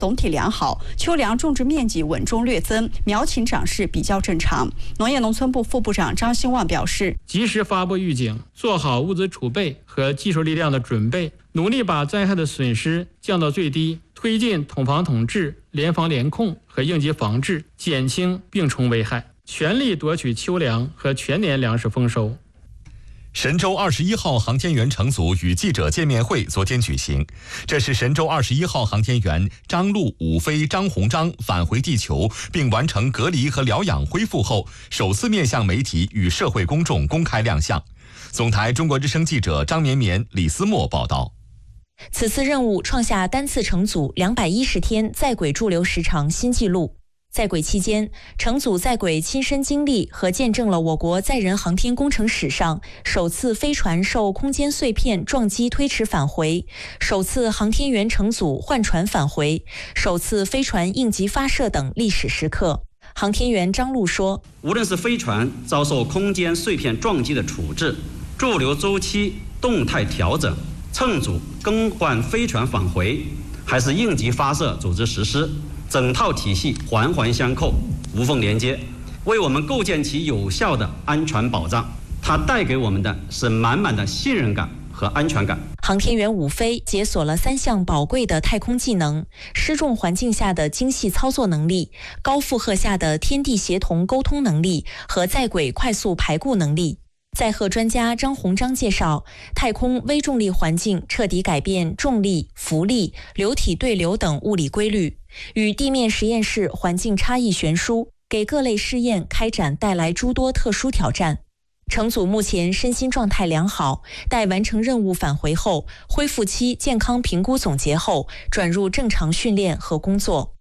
总体良好，秋粮种植面积稳中略增，苗情长势比较正常。农业农村部副部长张兴旺表示， 及时发布预警，做好物资储备和技术力量的准备，努力把灾害的损失降到最低，推进统防统治、联防联控和应急防治，减轻病虫危害，全力夺取秋粮和全年粮食丰收。 神舟21号航天员乘组与记者见面会昨天举行，这是神舟21号航天员张陆、武飞、张鸿章返回地球并完成隔离和疗养恢复后，首次面向媒体与社会公众公开亮相。总台中国之声记者张绵绵、李思墨报道。 此次任务创下单次乘组210天在轨驻留时长新纪录。在轨期间，乘组在轨亲身经历和见证了我国载人航天工程史上首次飞船受空间碎片撞击推迟返回，首次航天员乘组换船返回，首次飞船应急发射等历史时刻。航天员张陆说， 无论是飞船遭受空间碎片撞击的处置、驻留周期动态调整、乘组更换飞船返回，还是应急发射组织实施，整套体系环环相扣，无缝连接，为我们构建起有效的安全保障。它带给我们的是满满的信任感和安全感。 航天员武飞解锁了3项宝贵的太空技能：失重环境下的精细操作能力、高负荷下的天地协同沟通能力和在轨快速排固能力。载荷专家张鸿章介绍，太空微重力环境彻底改变重力、浮力、流体对流等物理规律，与地面实验室环境差异悬殊，给各类试验开展带来诸多特殊挑战。乘组目前身心状态良好，待完成任务返回后，恢复期健康评估总结后，转入正常训练和工作。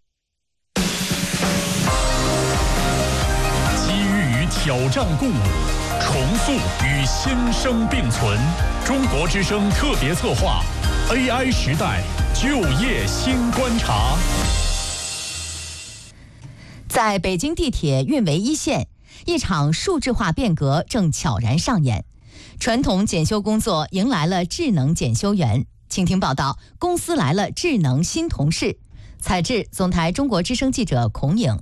机遇与挑战共舞，重塑与新生并存。中国之声特别策划 AI 时代就业新观察。 在北京地铁运维一线，一场数字化变革正悄然上演，传统检修工作迎来了智能检修员。请听报道，公司来了智能新同事。采制总台中国之声记者孔颖。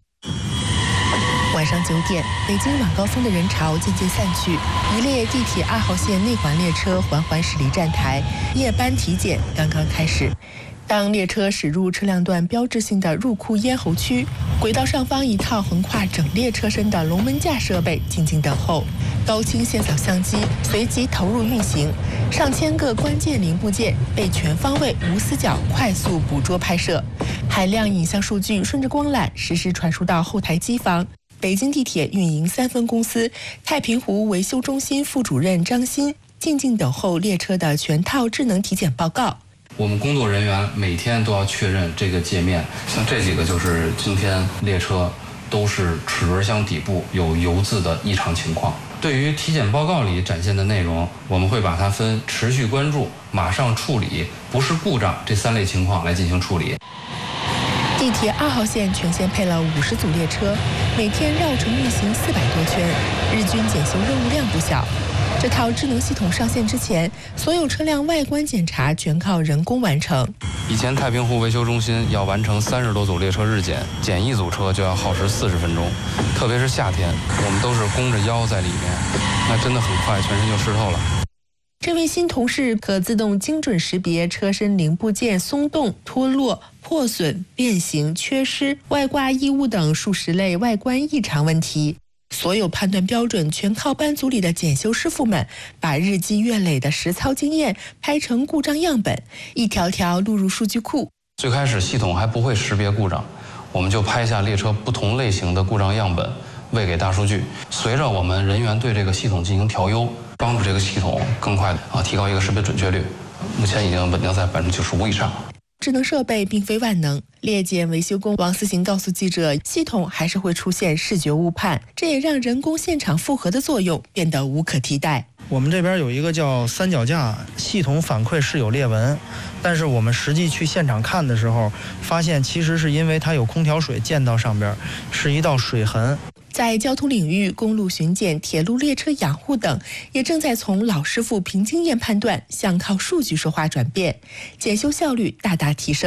晚上9点，北京晚高峰的人潮渐渐散去，一列地铁2号线内环列车缓缓驶离站台，夜班体检刚刚开始。当列车驶入车辆段标志性的入库咽喉区，轨道上方一套横跨整列车身的龙门架设备静静等候，高清线扫相机随即投入运行，上千个关键零部件被全方位无死角快速捕捉拍摄，海量影像数据顺着光缆实时传输到后台机房。北京地铁运营3分公司太平湖维修中心副主任张鑫静静等候列车的全套智能体检报告。 我们工作人员每天都要确认这个界面，像这几个就是今天列车都是齿轮箱底部有油渍的异常情况。对于体检报告里展现的内容，我们会把它分持续关注、马上处理、不是故障这3类情况来进行处理。 地铁2号线全线配了50组列车，每天绕城运行400多圈，日均检修任务量不小。这套智能系统上线之前，所有车辆外观检查全靠人工完成。 以前太平湖维修中心要完成30多组列车日检，检1组车就要耗时40分钟，特别是夏天，我们都是弓着腰在里面，那真的很快全身就湿透了。 这位新同事可自动精准识别车身零部件松动、脱落、破损、变形、缺失、外挂异物等数十类外观异常问题。所有判断标准全靠班组里的检修师傅们把日积月累的实操经验拍成故障样本，一条条录入数据库。 最开始系统还不会识别故障，我们就拍下列车不同类型的故障样本，喂给大数据。随着我们人员对这个系统进行调优，帮助这个系统更快的提高一个识别准确率，目前已经稳定在95%以上。 智能设备并非万能，列检维修工王思行告诉记者，系统还是会出现视觉误判，这也让人工现场复核的作用变得无可替代。 我们这边有一个叫三脚架，系统反馈是有裂纹，但是我们实际去现场看的时候，发现其实是因为它有空调水溅到上边，是一道水痕。 在交通领域，公路巡检、铁路列车养护等，也正在从老师傅凭经验判断向靠数据说话转变，检修效率大大提升。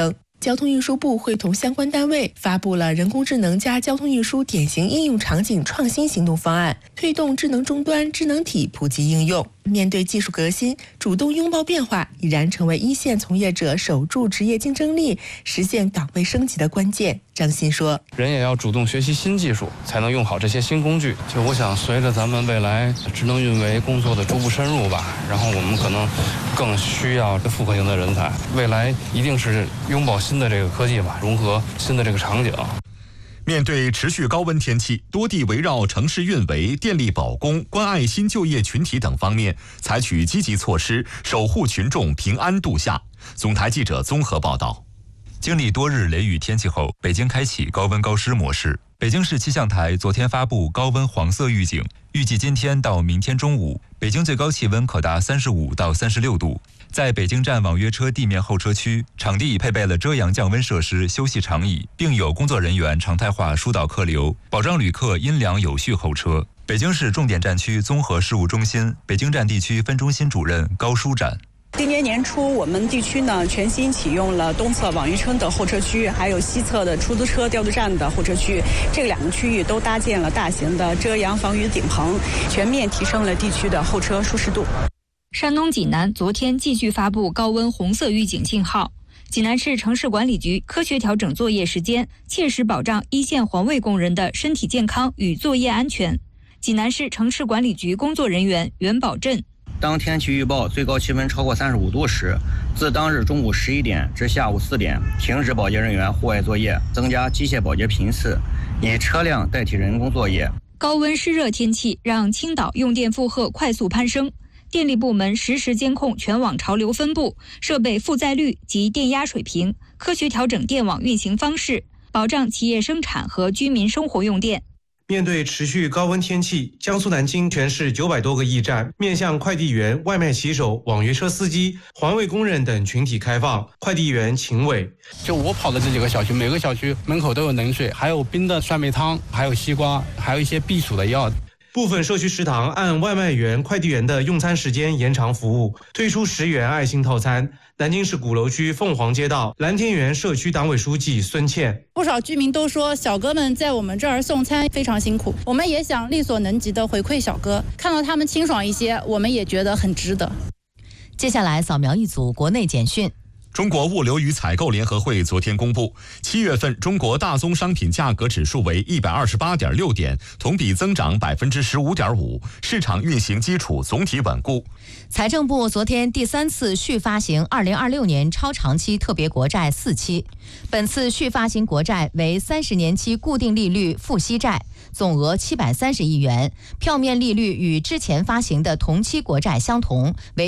交通运输部会同相关单位发布了人工智能加交通运输典型应用场景创新行动方案，推动智能终端、智能体普及应用。面对技术革新，主动拥抱变化，已然成为一线从业者守住职业竞争力、实现岗位升级的关键。张鑫说：“ 人也要主动学习新技术，才能用好这些新工具。就我想，随着咱们未来智能运维工作的逐步深入吧，然后我们可能更需要复合型的人才。未来一定是拥抱新的这个科技吧，融合新的这个场景。” 面对持续高温天气，多地围绕城市运维、电力保供、关爱新就业群体等方面，采取积极措施，守护群众平安度夏。总台记者综合报道。 经历多日雷雨天气后，北京开启高温高湿模式。北京市气象台昨天发布高温黄色预警，预计今天到明天中午，北京最高气温可达35到36度。在北京站网约车地面候车区，场地已配备了遮阳降温设施、休息长椅，并有工作人员常态化疏导客流，保障旅客阴凉有序候车。北京市重点战区综合事务中心北京站地区分中心主任高舒展。 今年年初，我们地区呢全新启用了东侧网约车的候车区，还有西侧的出租车调度站的候车区。这两个区域都搭建了大型的遮阳防雨顶棚，全面提升了地区的候车舒适度。 山东济南昨天继续发布高温红色预警信号。济南市城市管理局科学调整作业时间，切实保障一线环卫工人的身体健康与作业安全。济南市城市管理局工作人员袁宝振。 当天气预报最高气温超过35度时，自当日中午11点至下午4点停止保洁人员户外作业，增加机械保洁频次，以车辆代替人工作业。 高温湿热天气让青岛用电负荷快速攀升，电力部门实时监控全网潮流分布、设备负载率及电压水平，科学调整电网运行方式，保障企业生产和居民生活用电。 面对持续高温天气，江苏南京全市900多个驿站面向快递员、外卖骑手、网约车司机、环卫工人等群体开放。快递员秦伟： 就我跑的这几个小区，每个小区门口都有冷水，还有冰的酸梅汤，还有西瓜，还有一些避暑的药。 部分社区食堂按外卖员、快递员的用餐时间延长服务，推出10元爱心套餐。南京市鼓楼区凤凰街道蓝天园社区党委书记孙倩： 不少居民都说，小哥们在我们这儿送餐非常辛苦，我们也想力所能及的回馈小哥，看到他们清爽一些，我们也觉得很值得。 接下来扫描一组国内简讯。 中国物流与采购联合会昨天公布，7月份中国大宗商品价格指数为128.6点，同比增长15.5%，市场运行基础总体稳固。 财政部昨天第3次续发行2026年超长期特别国债4期，本次续发行国债为30年期固定利率付息债，总额730亿元，票面利率与之前发行的同期国债相同，为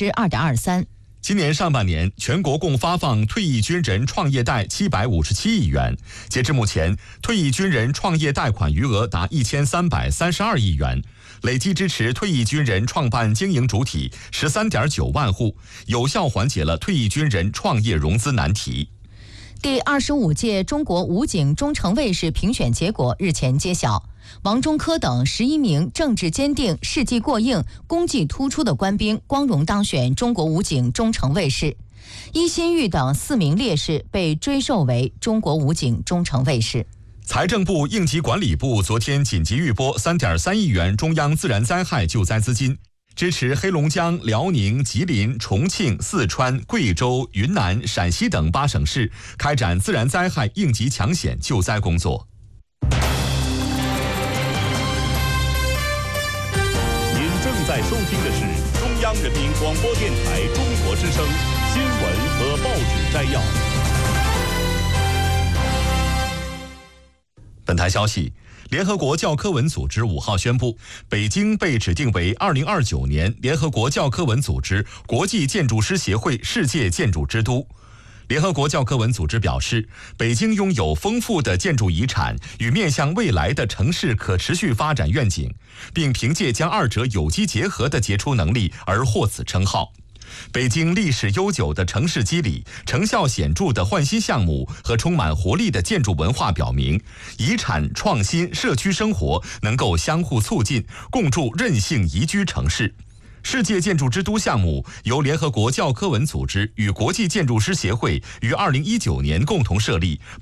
2.23%。 今年上半年，全国共发放退役军人创业贷757亿元。截至目前，退役军人创业贷款余额达1332亿元，累计支持退役军人创办经营主体13.9万户，有效缓解了退役军人创业融资难题。 第25届中国武警中程卫士评选结果日前揭晓，王中科等11名政治坚定、事迹过硬、功绩突出的官兵光荣当选中国武警中程卫士，伊新玉等4名烈士被追授为中国武警中程卫士。 财政部、应急管理部昨天紧急预拨3.3亿元中央自然灾害救灾资金，支持黑龙江、辽宁、吉林、重庆、四川、贵州、云南、陕西等8省市开展自然灾害应急抢险救灾工作。 您正在收听的是中央人民广播电台中国之声新闻和报纸摘要。 本台消息，联合国教科文组织5号宣布，北京被指定为2029年联合国教科文组织国际建筑师协会世界建筑之都。联合国教科文组织表示，北京拥有丰富的建筑遗产与面向未来的城市可持续发展愿景，并凭借将二者有机结合的杰出能力而获此称号。北京历史悠久的城市肌理、成效显著的焕新项目和充满活力的建筑文化表明，遗产、创新、社区生活能够相互促进，共筑韧性宜居城市。 世界建筑之都项目由联合国教科文组织与国际建筑师协会于2019年共同设立，